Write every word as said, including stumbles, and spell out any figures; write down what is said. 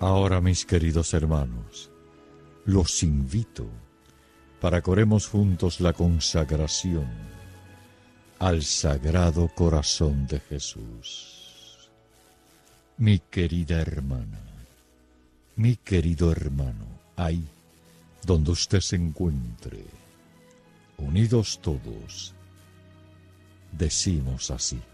Ahora, mis queridos hermanos, los invito para que oremos juntos la consagración al Sagrado Corazón de Jesús. Mi querida hermana, mi querido hermano, ahí donde usted se encuentre, unidos todos, decimos así: